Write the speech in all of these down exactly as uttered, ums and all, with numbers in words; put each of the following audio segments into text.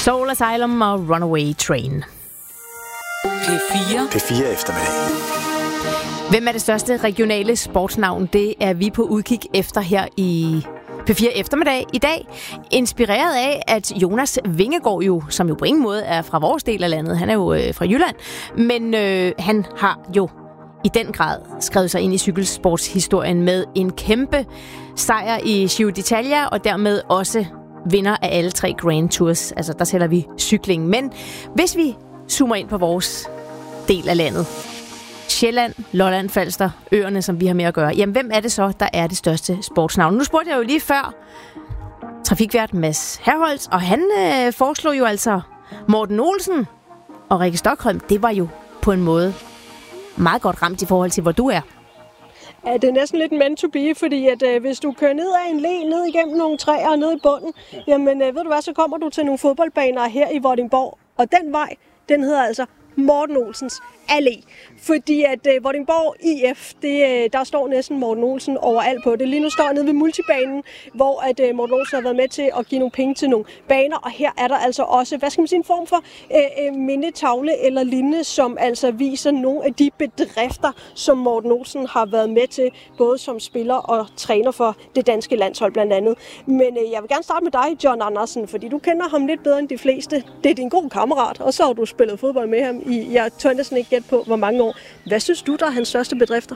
Soul Asylum og Runaway Train. P fire. P fire eftermiddag. Hvem er det største regionale sportsnavn? Det er vi på udkig efter her i P fire eftermiddag i dag. Inspireret af, at Jonas Vingegaard jo, som jo på ingen måde er fra vores del af landet, han er jo øh, fra Jylland, men øh, han har jo i den grad skrevet sig ind i cykelsportshistorien med en kæmpe sejr i Giro d'Italia, og dermed også vinder af alle tre Grand Tours. Altså, der tæller vi cykling. Men hvis vi zoomer ind på vores del af landet, Sjælland, Lolland, Falster, øerne, som vi har med at gøre, jamen hvem er det så, der er det største sportsnavn? Nu spurgte jeg jo lige før trafikvært Mads Herholdt, og han øh, foreslog jo altså Morten Olsen og Rikke Stokholm. Det var jo på en måde meget godt ramt i forhold til, hvor du er. Ja, det er næsten lidt meant to be, fordi at, øh, hvis du kører ned ad en le, ned igennem nogle træer og ned i bunden, jamen øh, ved du hvad, så kommer du til nogle fodboldbaner her i Vordingborg, og den vej, den hedder altså Morten Olsens Allé. Fordi at uh, Vordingborg I F, det, uh, der står næsten Morten Olsen overalt på det. Lige nu står jeg nede ved multibanen, hvor at, uh, Morten Olsen har været med til at give nogle penge til nogle baner. Og her er der altså også, hvad skal man sige, en form for uh, uh, mindetavle eller lignende, som altså viser nogle af de bedrifter, som Morten Olsen har været med til, både som spiller og træner for det danske landshold blandt andet. Men uh, jeg vil gerne starte med dig, John Andersen, fordi du kender ham lidt bedre end de fleste. Det er din gode kammerat, og så har du spillet fodbold med ham i, jeg tør næsten ikke gætte på, hvor mange år. Hvad synes du, der er hans største bedrifter?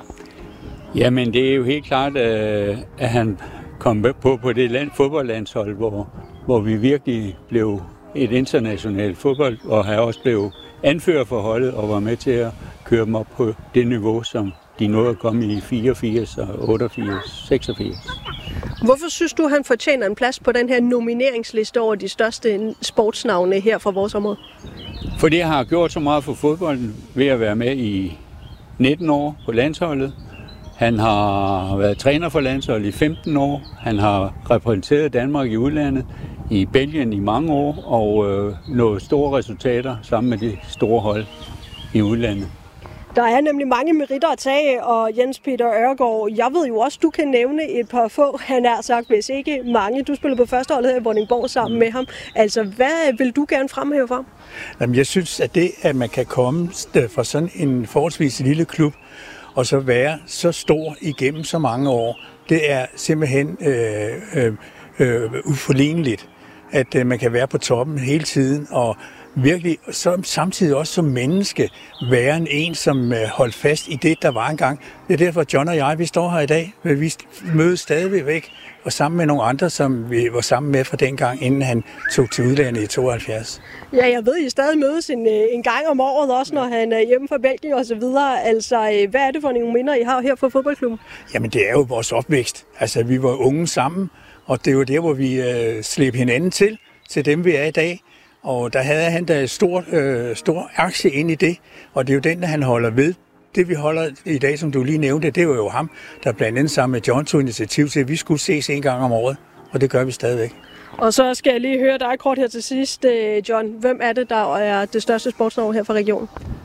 Jamen, det er jo helt klart, at han kom på på det land, fodboldlandshold, hvor, hvor vi virkelig blev et internationalt fodbold, og har også blevet anfører for holdet og var med til at køre dem op på det niveau, som de nåede at komme i fireogfirs og otteogfirs, seksogfirs. Hvorfor synes du, han fortjener en plads på den her nomineringsliste over de største sportsnavne her fra vores område? Fordi jeg har gjort så meget for fodbolden ved at være med i nitten år på landsholdet. Han har været træner for landsholdet i femten år. Han har repræsenteret Danmark i udlandet, i Belgien i mange år, og øh, nået store resultater sammen med de store hold i udlandet. Der er nemlig mange meritter at tage, og Jens Peter Ørgaard, jeg ved jo også, du kan nævne et par få, han er sagt, hvis ikke mange. Du spiller på førsteholdet her i Vordingborg sammen med ham. Altså, hvad vil du gerne fremhæve for? Jamen, jeg synes, at det, at man kan komme fra sådan en forholdsvis lille klub, og så være så stor igennem så mange år, det er simpelthen øh, øh, øh, uforligneligt, at øh, man kan være på toppen hele tiden, og virkelig så, samtidig også som menneske være en, en som øh, holdt fast i det, der var engang. Det er derfor, John og jeg, vi står her i dag. Vi mødes stadigvæk, og sammen med nogle andre, som vi var sammen med fra dengang, inden han tog til udlandet i tooghalvfjerds. Ja, jeg ved, I stadig mødes en, en gang om året, også når han er hjemme fra Belgien og så videre. Altså, hvad er det for nogle minder, I har her fra fodboldklubben? Jamen, det er jo vores opvækst. Altså, vi var unge sammen, og det er jo der, hvor vi øh, slæb hinanden til, til dem, vi er i dag. Og der havde han da et stort, øh, stor aktie ind i det, og det er jo den, der han holder ved. Det vi holder i dag, som du lige nævnte, det var jo ham, der blandt andet sammen med John tog initiativ til, at vi skulle ses en gang om året, og det gør vi stadigvæk. Og så skal jeg lige høre dig kort her til sidst, John. Hvem er det, der er det største sportsnavn her fra regionen?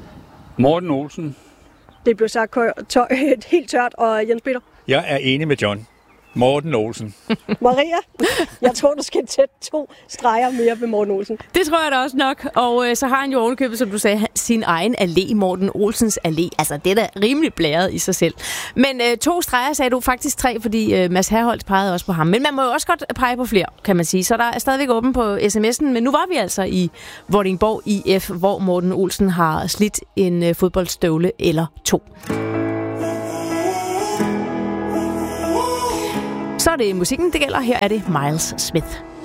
Morten Olsen. Det blev sagt helt tørt, og Jens Peter? Jeg er enig med John. Morten Olsen. Maria, jeg tror, du skal tætte to streger mere ved Morten Olsen. Det tror jeg da også nok. Og øh, så har han jo ovenikøbet, som du sagde, sin egen allé, Morten Olsens Allé. Altså, det er da rimelig blæret i sig selv. Men øh, to streger sagde du, faktisk tre, fordi øh, Mads Herholdt pegede også på ham. Men man må jo også godt pege på flere, kan man sige. Så der er stadigvæk åben på sms'en. Men nu var vi altså i Vordingborg I F, hvor Morten Olsen har slidt en øh, fodboldstøvle eller to. Så er det musikken, det gælder. Her er det Miles Smith.